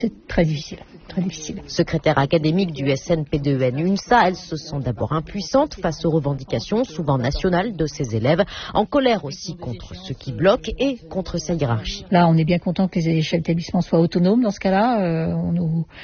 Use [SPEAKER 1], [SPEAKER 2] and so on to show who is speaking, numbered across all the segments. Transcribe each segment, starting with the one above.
[SPEAKER 1] C'est très difficile, très difficile.
[SPEAKER 2] Secrétaire académique du SNP2N UNSA, elle se sent d'abord impuissante face aux revendications, souvent nationales, de ses élèves, en colère aussi contre ceux qui bloquent et contre sa hiérarchie.
[SPEAKER 1] Là, on est bien content que les chefs d'établissement soient autonomes dans ce cas-là. On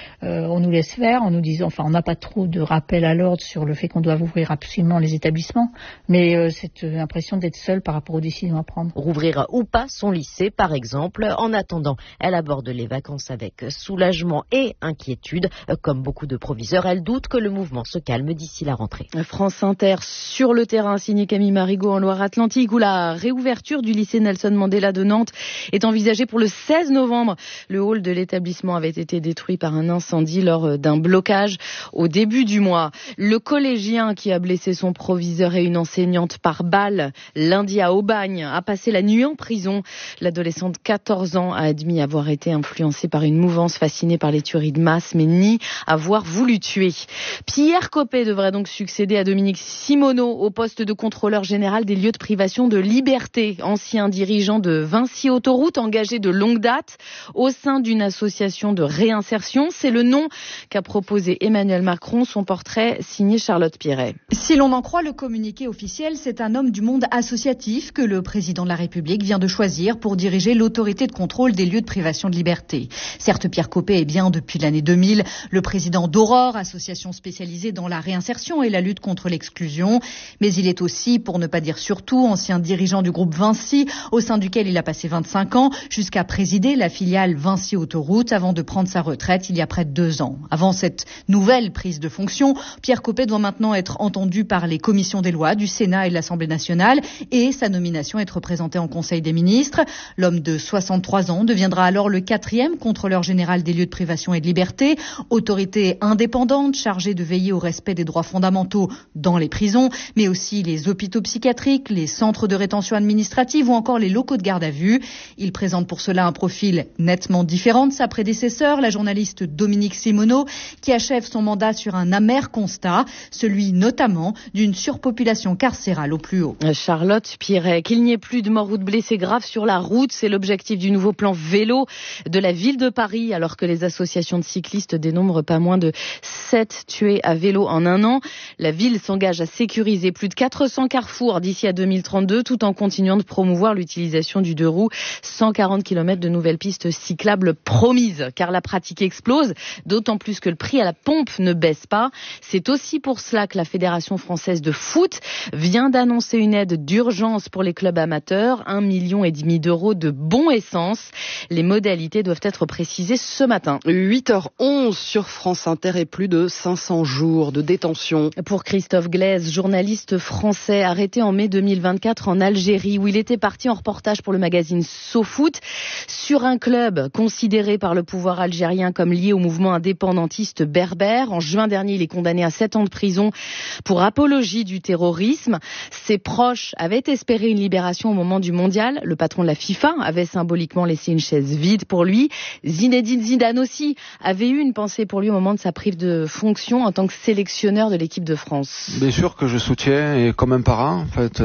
[SPEAKER 1] nous laisse faire en nous disant, enfin, on n'a pas trop de rappel à l'ordre sur le fait qu'on doit ouvrir absolument les établissements, mais cette impression d'être seule par rapport aux décisions à prendre.
[SPEAKER 2] Rouvrir ou pas son lycée, par exemple. En attendant, elle aborde les vacances avec soulagement et inquiétude. Comme beaucoup de proviseurs, elle doute que le mouvement se calme d'ici la rentrée.
[SPEAKER 3] France Inter sur le terrain, signé Camille Marigot en Loire-Atlantique, où la réouverture du lycée Nelson Mandela de Nantes est envisagée pour le 16 novembre. Le hall de l'établissement avait été détruit par un incendie lors d'un blocage au début du mois. Le collégien qui a blessé son proviseur et une enseignante par balle lundi à Aubagne a passé la nuit en prison. L'adolescente de 14 ans a admis avoir été influencée par une mouvance fascinée par les tueries de masse, mais nie avoir voulu tuer. Pierre Coppet devrait donc succéder à Dominique Simoneau au poste de contrôleur général des lieux de privation de liberté. Ancien dirigeant de Vinci Autoroute, engagé de longue date au sein d'une association de réinsertion. C'est le nom qu'a proposé Emmanuel Macron, son portrait signé Charlotte Piret.
[SPEAKER 4] Si l'on en croit le communiqué officiel, c'est un homme du monde associatif que le président de la République vient de choisir pour diriger l'autorité de contrôle des lieux de privation de liberté. Certes, Pierre Coppet est bien depuis l'année 2000 le président d'Aurore, association spécialisée dans la réinsertion et la lutte contre l'exclusion. Mais il est aussi, pour ne pas dire surtout, ancien dirigeant du groupe Vinci, au sein duquel il a passé 25 ans, jusqu'à présider la filiale Vinci Autoroute avant de prendre sa retraite il y a près de 2 ans. Avant cette nouvelle prise de fonction, Pierre Coppet doit maintenant être entendu par les commissions des lois du Sénat et de l'Assemblée nationale et sa nomination être présentée en Conseil des ministres. L'homme de 63 ans deviendra alors le 4e contrôleur général des lieux de privation et de liberté, autorité indépendante chargée de veiller au respect des droits fondamentaux dans les prisons, mais aussi les hôpitaux psychiatriques, les centres de rétention administrative ou encore les locaux de garde à vue. Il présente pour cela un profil nettement différent de sa prédécesseur, la journaliste Dominique Simoneau, qui achève son mandat sur un amer constat, celui notamment d'une surpopulation carcérale au plus haut.
[SPEAKER 3] Charlotte Piret, qu'il n'y ait plus de morts ou de blessés graves sur la route, c'est l'objectif du nouveau plan vélo de la ville de Paris, alors que les associations de cyclistes dénombrent pas moins de 7 tués à vélo en un an. La ville s'engage à sécuriser plus de 400 carrefours d'ici à 2032, tout en continuant de promouvoir l'utilisation du deux roues. 140 km de nouvelles pistes cyclables promises, car la pratique explose, d'autant plus que le prix à la pompe ne baisse pas. C'est aussi pour cela que la Fédération française de foot vient d'annoncer une aide d'urgence pour les clubs amateurs, 1,5 million d'euros de bons essence. Les modalités doivent être précisées ce matin.
[SPEAKER 5] 8h11 sur France Inter et plus de 500 jours de détention.
[SPEAKER 3] Pour Christophe Glaise, journaliste français arrêté en mai 2024 en Algérie, où il était parti en reportage pour le magazine SoFoot sur un club considéré par le pouvoir algérien comme lié au mouvement indépendantiste berbère. En juin dernier, il est condamné à 7 ans de prison pour apologie du terrorisme. Ses proches avaient espéré une libération au moment du mondial. Le patron de la FIFA avait symboliquement laissé une chaise vide pour lui. Zinedine Zidane aussi avait eu une pensée pour lui au moment de sa prise de fonction en tant que sélectionneur de l'équipe de France.
[SPEAKER 6] Bien sûr que je soutiens, et comme un parent, en fait,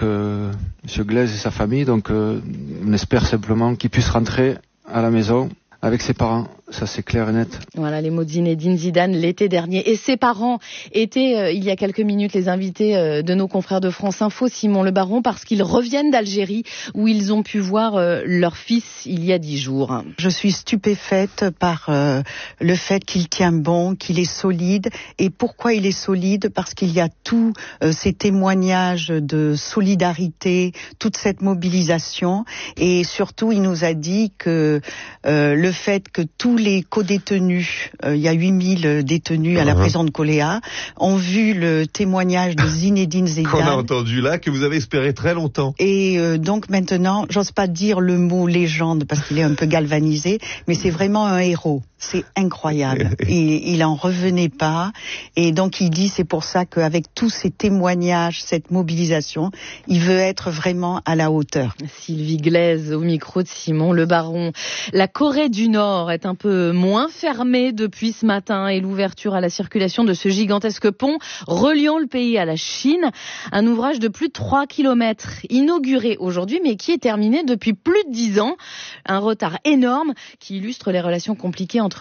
[SPEAKER 6] Monsieur Glaise et sa famille, on espère simplement qu'il puisse rentrer à la maison avec ses parents. Ça, c'est clair et net.
[SPEAKER 3] Voilà les mots de Zinedine Zidane l'été dernier. Et ses parents étaient, il y a quelques minutes, les invités de nos confrères de France Info, Simon Le Baron, parce qu'ils reviennent d'Algérie, où ils ont pu voir leur fils il y a 10 jours.
[SPEAKER 7] Je suis stupéfaite par le fait qu'il tient bon, qu'il est solide. Et pourquoi il est solide ? Parce qu'il y a tous ces témoignages de solidarité, toute cette mobilisation. Et surtout, il nous a dit que le fait que tous les co-détenus, il y a 8000 détenus à la prison de Coléa, ont vu le témoignage de Zinedine Zidane.
[SPEAKER 8] Qu'on a entendu là, que vous avez espéré très longtemps.
[SPEAKER 7] Et donc maintenant, j'ose pas dire le mot légende parce qu'il est un peu galvanisé, mais c'est vraiment un héros. C'est incroyable. Il en revenait pas. Et donc il dit, c'est pour ça qu'avec tous ces témoignages, cette mobilisation, il veut être vraiment à la hauteur.
[SPEAKER 3] Sylvie Glaise au micro de Simon Le Baron. La Corée du Nord est un peu moins fermée depuis ce matin et l'ouverture à la circulation de ce gigantesque pont reliant le pays à la Chine. Un ouvrage de plus de 3 km inauguré aujourd'hui mais qui est terminé depuis plus de 10 ans. Un retard énorme qui illustre les relations compliquées entre